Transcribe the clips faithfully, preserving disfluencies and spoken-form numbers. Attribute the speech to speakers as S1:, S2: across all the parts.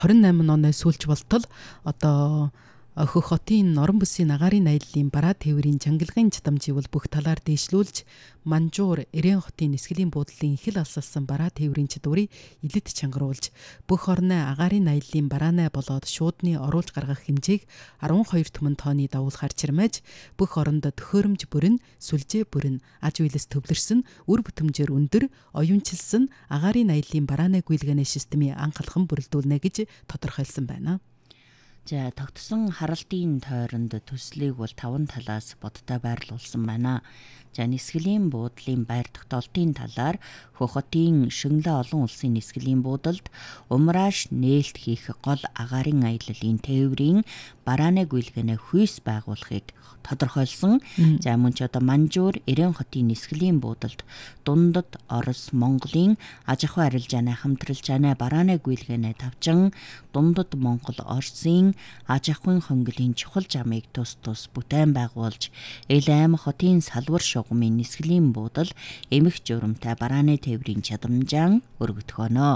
S1: хорин найман оны сүүлч болтол одоо Хөх хотын Норон бүсийн агаарын аяллаа бараа тээврийн чангалгын чадамжийг бол бүх талаар дээшлүүлж, Манжуур, Эрээн хотын нисгэлийн буудлын их л алсалсан бараа тээврийн чадварыг илэд чангаруулж, бүх орны агаарын аяллаа бараанаа болоод шуудны оруулж гаргах хэмжээг арван хоёр түмэн тонны дагуулгаар чирмээж, бүх оронд төхөөрөмж бүрэн, сүлжээ бүрэн, аж үйлс төвлөрсөн, үр бүтэмжээр өндөр, оюунчилсан агаарын аяллаа барааны гүйлгээний системийг анхалхан бүрэлдүүлнэ гэж тодорхойлсон байна.
S2: За тогтсон харалтын тойронд төслийг бол таван талаас бодтой байрлуулсан байна. За нисгэлийн буудлын байр тогтоолтын талаар Хөх хотын Шөнлө олон улсын нисгэлийн буудалд умрааш нээлт хийх гол агаарын аяллалын тээврийн барааны гүйлгээнэ хүйс байгуулахыг тодорхойлсон. За мөн ч одоо Манжуур, Эрээн хотын нисгэлийн буудалд дундад Орос, Монголын аж ахуй арилжааны хамтралжааны барааны гүйлгээнэ тавчин дундад Монгол, Оросын аж ахуйн хөнгөлийн чухал замыг тус тус бүтээн байгуулж, Эл аймаг хотын салвар шугамын нисгэлийн буудал эмх журамтай барааны тээврийн чадамжаан өргөдгөнө.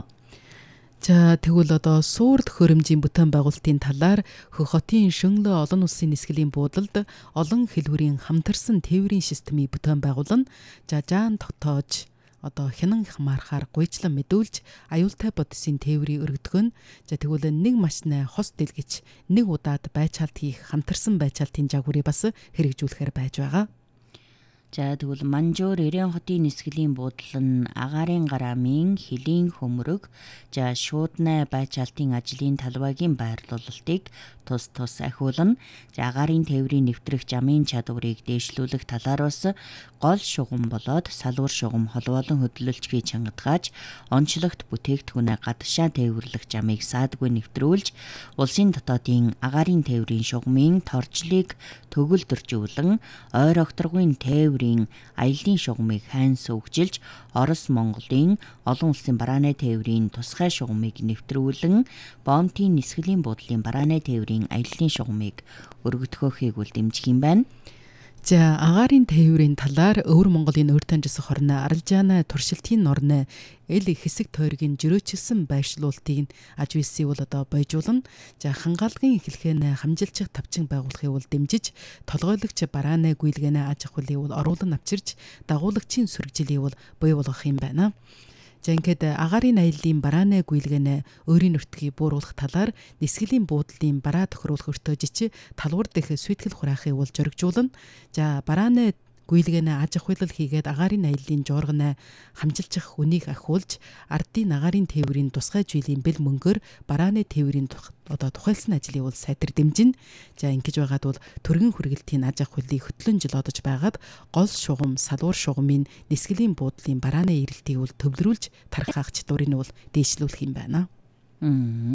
S1: За тэгвэл одоо суур төхөөрөмжийн бүтээн байгуулалтын талаар Хөх хотын Шөнлө олон улсын нисгэлийн буудалд олон хэлбэрийн хамтарсан тээврийн системийг бүтээн байгуулна. За жаан тогтоож одоо хянан хамаарахаар гуйчлан мэдүүлж аюултай бодисын тээврийг өргөдгөн. За тэгвэл нэг машины хос дэлгэж нэг удаад байцаалт хийх хамтарсан байцаалтын жагварыг бас хэрэгжүүлэхээр байж байгаа.
S2: За тэгвэл Манжуур, Эрээн хотын нисгэлийн буудал нь агаарын гараамын хөлийн хөмрөг, за шууднай байцаалтын ажлын талбайгийн байрлуулалтыг тус тус ахиулна. За агаарын тээврийн нэвтрэх замын чадварыг дээшлүүлэх талаар бас гол шугам болоод салвар шугам холбоолон хөдөлгөлтгий чангадгааж, онцлогт бүтээгдэхүүнээ гадшаа тээвэрлэх замыг саадгүй нэвтрүүлж, улсын дотоодын агаарын тээврийн шугамын торчлыг төгөлдөржүүлэн, ойр огторгын тээврийн аяллаа шугамыг хайн сөвгжилж, Орос, Монголын олон улсын барааны тээврийн тусгай шугамыг нэвтрүүлэн, Боомтын нисгэлийн буудлын барааны тээврийн аяллаа шугамыг өргөдгөхийг үл дэмжих юм байна.
S1: За агаарын тээврийн талаар Өвөр Монголын Өр Танжис хорны арилжааны туршилтын норны эл хэсэг тойргийн жирөөчилсөн байршлуултыг аж үйлсийг бол одоо бойжуулна. За хангаалгын эхлэхээ хамжилчих тавчин байгуулахыг бол дэмжиж, толгойлогч барааны гүйлгээнэ аж ахуйлыг бол оруулан авчирч, дагуулагчийн сүргжилийг бол бий болгох юм байна. За ингээд агаарын аяллаа барааны гүйлгээнэ өөрийн нутгийг бууруулах талаар нисгэлийн буудлын бараа тохируулах өртөөжич талвар дэх сүйтгэл хураахыг бол зоригжуулна. За барааны гүйлгээнэ аж ахуйлал хийгээд агаарын аяллаа жоргоноо хамжилчих үнийг ахиулж, ардын агаарын тээврийн тусгай жилийн бэл мөнгөөр барааны тээврийн одоо тухайлсан ажлыг бол сайтар дэмжинэ. За ингэж байгаад бол төргөн хүргэлтийн аж ахуйлыг хөтлөн жил одож байгаад гол шугам, салвар шугамын нисгэлийн буудлын барааны эрэлтийг бол төвлөрүүлж тархах чадварыг нь бол дээшлүүлэх юм байна.